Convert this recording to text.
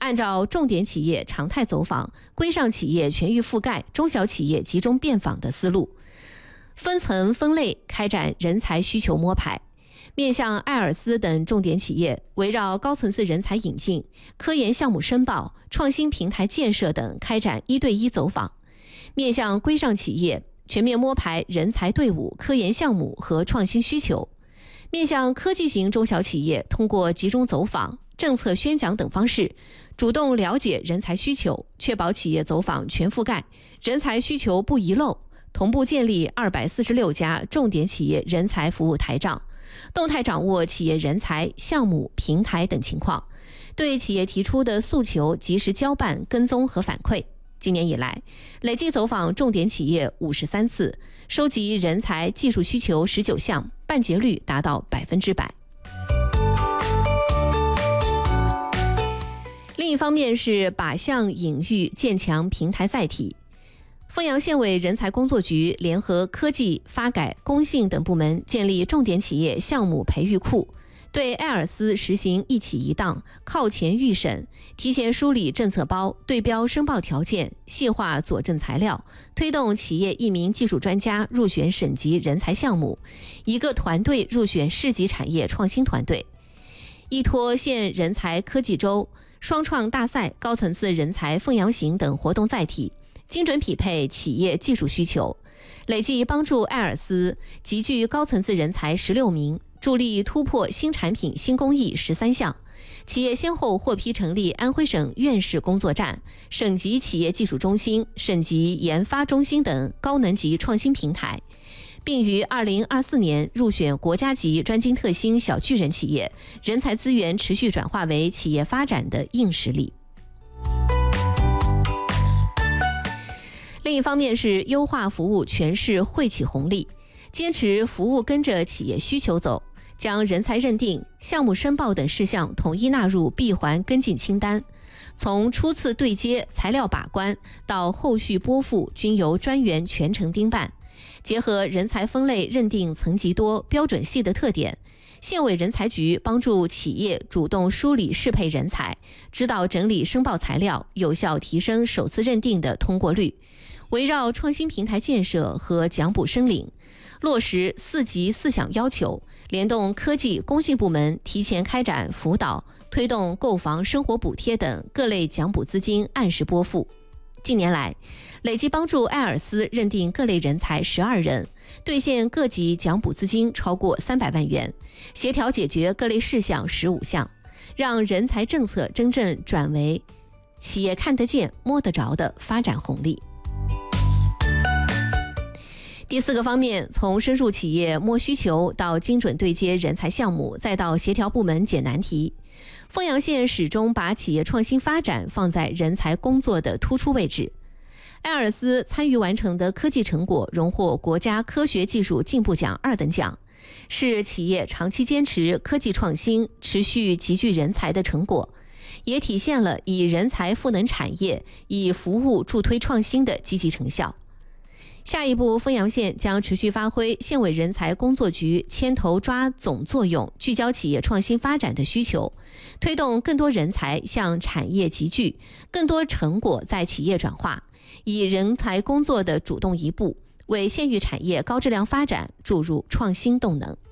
按照重点企业常态走访、规上企业全域覆盖、中小企业集中遍访的思路，分层分类开展人才需求摸排。面向艾尔斯等重点企业，围绕高层次人才引进、科研项目申报、创新平台建设等开展1对1走访。面向规上企业，全面摸排人才队伍、科研项目和创新需求。面向科技型中小企业，通过集中走访、政策宣讲等方式，主动了解人才需求，确保企业走访全覆盖，人才需求不遗漏，同步建立246家重点企业人才服务台账，动态掌握企业人才、项目、平台等情况，对企业提出的诉求及时交办、跟踪和反馈。今年以来，累计走访重点企业53次，收集人才、技术需求19项，办结率达到100%。另一方面是靶向引育，建强平台载体。凤阳县委人才工作局联合科技、发改、工信等部门建立重点企业项目培育库，对艾尔斯实行一起一档、靠前预审，提前梳理政策包、对标申报条件，细化佐证材料，推动企业1名技术专家入选省级人才项目，1个团队入选市级产业创新团队。依托县人才科技周、双创大赛、高层次人才凤阳行等活动载体，精准匹配企业技术需求，累计帮助艾尔斯集聚高层次人才16名，助力突破新产品新工艺13项。企业先后获批成立安徽省院士工作站、省级企业技术中心、省级研发中心等高能级创新平台，并于2024年入选国家级专精特新小巨人企业，人才资源持续转化为企业发展的硬实力。另一方面是优化服务全市惠企红利，坚持服务跟着企业需求走，将人才认定、项目申报等事项统一纳入闭环跟进清单，从初次对接、材料把关到后续拨付均由专员全程盯办。结合人才分类认定层级多、标准细的特点，县委人才局帮助企业主动梳理适配人才，指导整理申报材料，有效提升首次认定的通过率。围绕创新平台建设和奖补申领，落实4级4项要求，联动科技、工信部门提前开展辅导，推动购房、生活补贴等各类奖补资金按时拨付。近年来，累计帮助艾尔斯认定各类人才12人，兑现各级奖补资金超过300万元，协调解决各类事项15项，让人才政策真正转为企业看得见、摸得着的发展红利。第4个方面，从深入企业摸需求到精准对接人才项目，再到协调部门解难题，凤阳县始终把企业创新发展放在人才工作的突出位置。艾尔斯参与完成的科技成果荣获国家科学技术进步奖2等奖，是企业长期坚持科技创新、持续集聚人才的成果，也体现了以人才赋能产业、以服务助推创新的积极成效。下一步，凤阳县将持续发挥县委人才工作局牵头抓总作用，聚焦企业创新发展的需求，推动更多人才向产业集聚，更多成果在企业转化，以人才工作的主动一步，为县域产业高质量发展注入创新动能。